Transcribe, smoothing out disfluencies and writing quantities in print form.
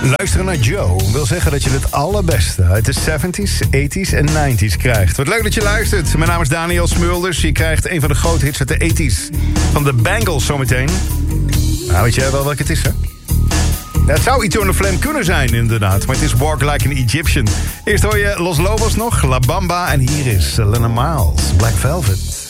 Luisteren naar Joe wil zeggen dat je het allerbeste uit de 70s, 80s en 90s krijgt. Wat leuk dat je luistert. Mijn naam is Daniel Smulders. Je krijgt een van de grote hits uit de 80s van de Bangles zometeen. Nou, weet jij wel welke het is, hè? Ja, het zou Eternal Flame kunnen zijn, inderdaad. Maar het is Walk Like an Egyptian. Eerst hoor je Los Lobos nog, La Bamba. En hier is Selena Miles, Black Velvet.